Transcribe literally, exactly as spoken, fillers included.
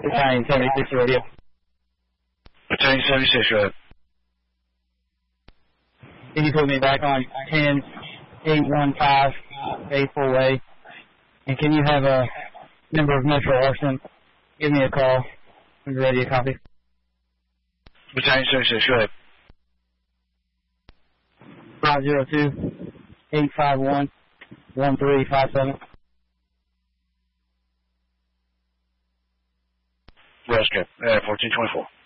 Battalion seventy-six radio. Battalion seventy-six, go ahead. Can you put me back on ten eight one five Faithful Way? And can you have a member of Metro Arson give me a call when you're ready to copy? Battalion seventy-six, go ahead. five zero two, eight five one, one three five seven. Rescue, uh, fourteen twenty-four.